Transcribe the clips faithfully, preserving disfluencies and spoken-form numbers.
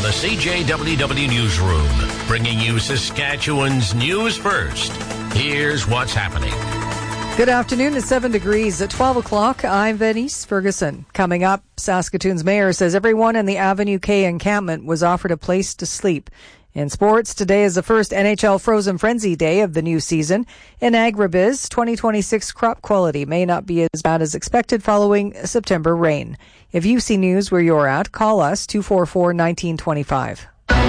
the C J W W Newsroom, bringing you Saskatchewan's news first. Here's what's happening. Good afternoon. It's seven degrees at twelve o'clock. I'm Venice Ferguson. Coming up, Saskatoon's mayor says everyone in the Avenue K encampment was offered a place to sleep. In sports, today is the first N H L Frozen Frenzy Day of the new season. In agribiz, twenty twenty-six crop quality may not be as bad as expected following September rain. If you see news where you're at, call us two four four, one nine two five.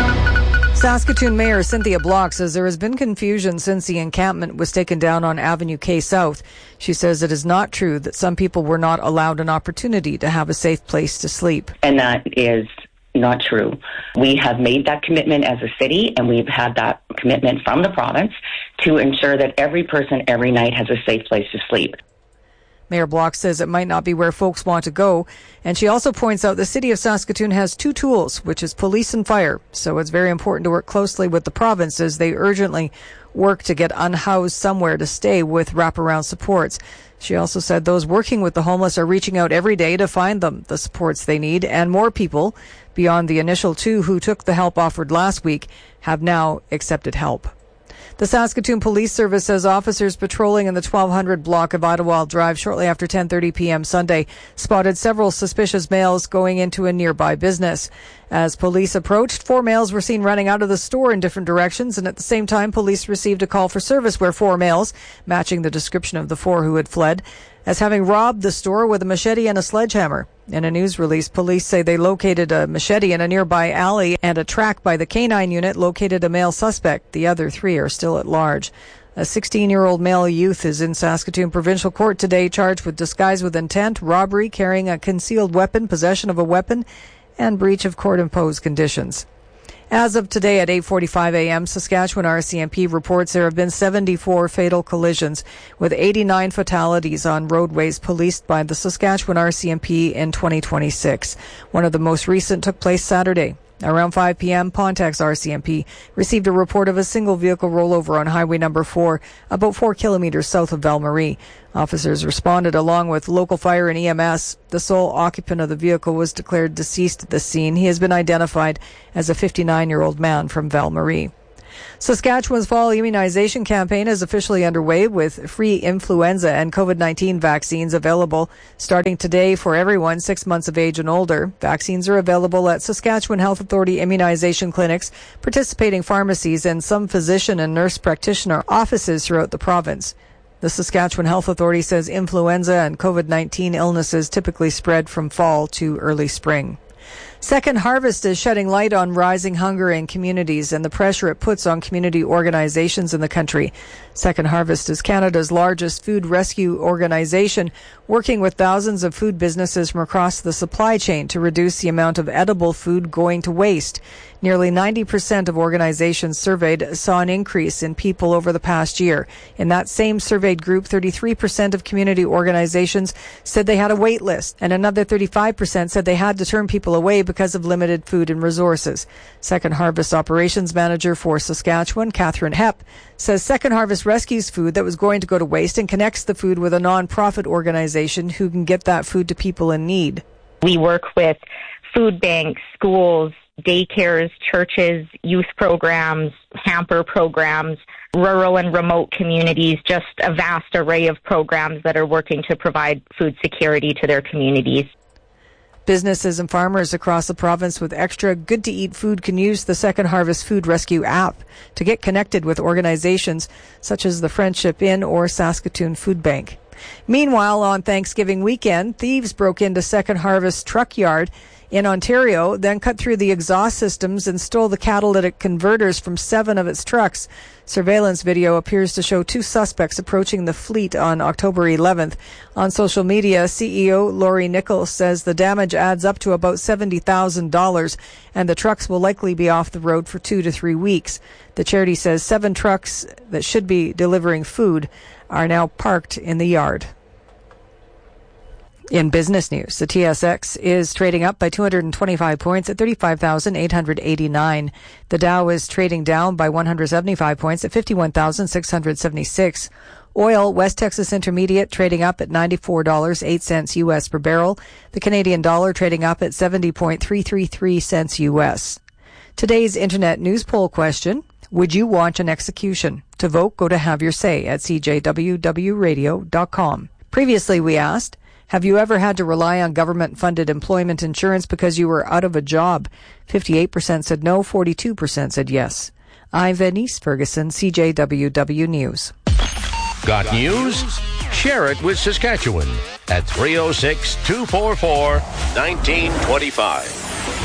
Saskatoon Mayor Cynthia Block says there has been confusion since the encampment was taken down on Avenue K South. She says it is not true that some people were not allowed an opportunity to have a safe place to sleep. And that is not true. We have made that commitment as a city, and we've had that commitment from the province to ensure that every person every night has a safe place to sleep. Mayor Block says it might not be where folks want to go, and she also points out the city of Saskatoon has two tools, which is police and fire, so it's very important to work closely with the province as they urgently work to get unhoused somewhere to stay with wraparound supports. She also said those working with the homeless are reaching out every day to find them the supports they need, and more people, beyond the initial two who took the help offered last week, have now accepted help. The Saskatoon Police Service says officers patrolling in the twelve hundred block of Idlewild Drive shortly after ten thirty p.m. Sunday spotted several suspicious males going into a nearby business. As police approached, four males were seen running out of the store in different directions, and at the same time, police received a call for service where four males, matching the description of the four who had fled, as having robbed the store with a machete and a sledgehammer. In a news release, police say they located a machete in a nearby alley, and a track by the canine unit located a male suspect. The other three are still at large. A sixteen-year-old male youth is in Saskatoon Provincial Court today, charged with disguise with intent, robbery, carrying a concealed weapon, possession of a weapon, and breach of court-imposed conditions. As of today at eight forty-five a.m., Saskatchewan R C M P reports there have been seventy-four fatal collisions, with eighty-nine fatalities on roadways policed by the Saskatchewan R C M P in twenty twenty-six. One of the most recent took place Saturday. Around five p.m., Pontiac's R C M P received a report of a single vehicle rollover on Highway number four, about four kilometers south of Val-Marie. Officers responded along with local fire and E M S. The sole occupant of the vehicle was declared deceased at the scene. He has been identified as a fifty-nine-year-old man from Val-Marie. Saskatchewan's fall immunization campaign is officially underway, with free influenza and COVID nineteen vaccines available starting today for everyone six months of age and older. Vaccines are available at Saskatchewan Health Authority immunization clinics, participating pharmacies, and some physician and nurse practitioner offices throughout the province. The Saskatchewan Health Authority says influenza and COVID nineteen illnesses typically spread from fall to early spring. Second Harvest is shedding light on rising hunger in communities and the pressure it puts on community organizations in the country. Second Harvest is Canada's largest food rescue organization, working with thousands of food businesses from across the supply chain to reduce the amount of edible food going to waste. Nearly ninety percent of organizations surveyed saw an increase in people over the past year. In that same surveyed group, thirty-three percent of community organizations said they had a wait list, and another thirty-five percent said they had to turn people away because of limited food and resources. Second Harvest Operations Manager for Saskatchewan, Catherine Hepp, says Second Harvest rescues food that was going to go to waste and connects the food with a non-profit organization who can get that food to people in need. We work with food banks, schools, daycares, churches, youth programs, hamper programs, rural and remote communities, just a vast array of programs that are working to provide food security to their communities. Businesses and farmers across the province with extra good-to-eat food can use the Second Harvest Food Rescue app to get connected with organizations such as the Friendship Inn or Saskatoon Food Bank. Meanwhile, on Thanksgiving weekend, thieves broke into Second Harvest truck yard in Ontario, then cut through the exhaust systems and stole the catalytic converters from seven of its trucks. Surveillance video appears to show two suspects approaching the fleet on October eleventh. On social media, C E O Laurie Nichols says the damage adds up to about seventy thousand dollars, and the trucks will likely be off the road for two to three weeks. The charity says seven trucks that should be delivering food are now parked in the yard. In business news, the T S X is trading up by two hundred twenty-five points at thirty-five thousand eight hundred eighty-nine. The Dow is trading down by one hundred seventy-five points at fifty-one thousand six hundred seventy-six. Oil, West Texas Intermediate, trading up at ninety-four dollars and eight cents U S per barrel. The Canadian dollar trading up at seventy point three three three cents U S. Today's Internet news poll question: would you watch an execution? To vote, go to Have Your Say at c j w w radio dot com. Previously, we asked, have you ever had to rely on government-funded employment insurance because you were out of a job? fifty-eight percent said no, forty-two percent said yes. I'm Venice Ferguson, C J W W News. Got news? Share it with Saskatchewan at three oh six, two four four, one nine two five.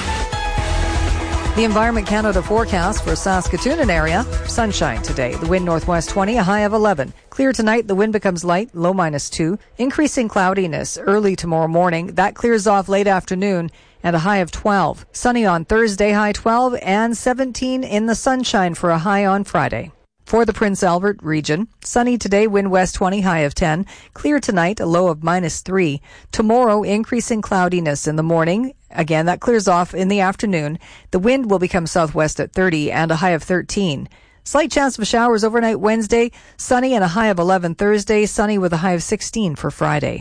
The Environment Canada forecast for Saskatoon and area: sunshine today. The wind northwest twenty, a high of eleven. Clear tonight, the wind becomes light, low minus two. Increasing cloudiness early tomorrow morning. That clears off late afternoon and a high of twelve. Sunny on Thursday, high twelve, and seventeen in the sunshine for a high on Friday. For the Prince Albert region, sunny today, wind west twenty, high of ten. Clear tonight, a low of minus three. Tomorrow, increasing cloudiness in the morning. Again, that clears off in the afternoon. The wind will become southwest at thirty and a high of thirteen. Slight chance of showers overnight Wednesday. Sunny and a high of eleven Thursday. Sunny with a high of sixteen for Friday.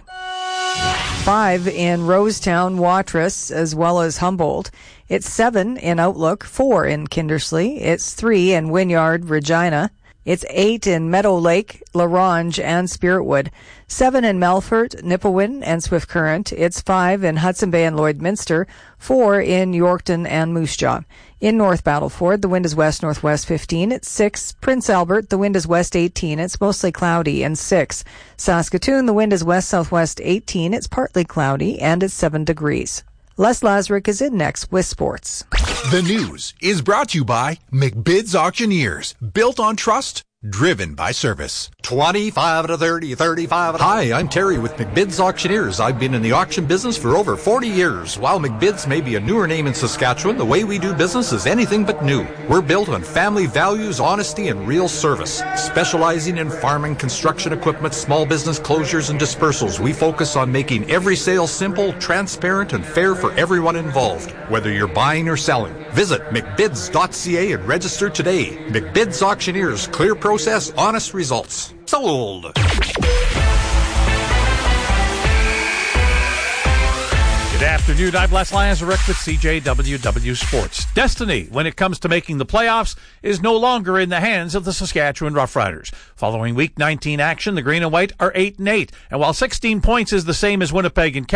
Five in Rosetown, Watrous, as well as Humboldt. It's seven in Outlook, four in Kindersley. It's three in Wynyard, Regina. It's eight in Meadow Lake, La Ronge, and Spiritwood. Seven in Melfort, Nipawin, and Swift Current. It's five in Hudson Bay and Lloydminster. Four in Yorkton and Moose Jaw. In North Battleford, the wind is west-northwest fifteen. It's six. Prince Albert, the wind is west eighteen. It's mostly cloudy, and six. Saskatoon, the wind is west-southwest eighteen. It's partly cloudy, and it's seven degrees. Les Lazarick is in next with sports. The news is brought to you by McBid's Auctioneers. Built on trust, driven by service. twenty-five to thirty, thirty-five to... Hi, I'm Terry with McBid's Auctioneers. I've been in the auction business for over forty years. While McBid's may be a newer name in Saskatchewan, the way we do business is anything but new. We're built on family values, honesty, and real service. Specializing in farming, construction equipment, small business closures, and dispersals, we focus on making every sale simple, transparent, and fair for everyone involved, whether you're buying or selling. Visit mcbids dot c a and register today. McBid's Auctioneers, clear process, honest results. Sold. Good afternoon. I'm Les Lazarick with C J W W Sports. Destiny, when it comes to making the playoffs, is no longer in the hands of the Saskatchewan Roughriders. Following Week nineteen action, the Green and White are eight and eight, and while sixteen points is the same as Winnipeg and